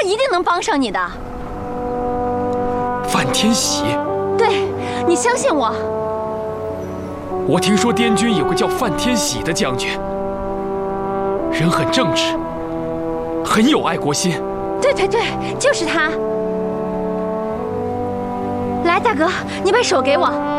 一定能帮上你的。 范天喜， 对，你相信我。 我听说滇军有个叫范天喜的将军，人很正直，很有爱国心。 对，就是他。来，大哥，你把手给我。